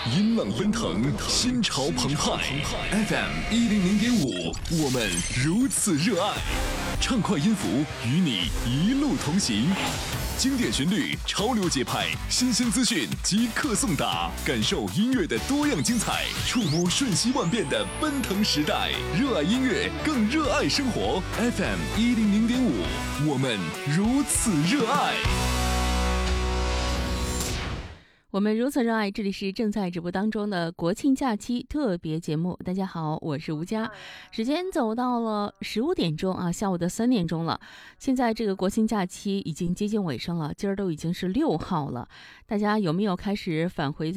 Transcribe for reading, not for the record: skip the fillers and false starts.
音浪奔腾，心潮澎湃。FM 100.5，我们如此热爱。畅快音符与你一路同行，经典旋律，潮流节拍，新鲜资讯即刻送达，感受音乐的多样精彩，触摸瞬息万变的奔腾时代。热爱音乐，更热爱生活。FM 100.5，我们如此热爱。 我们如此热爱，这里是正在直播当中的国庆假期特别节目。大家好，我是吴佳。时间走到了15点钟啊，下午的3点钟了。现在这个国庆假期已经接近尾声了，今儿都已经是6号了。大家有没有开始返回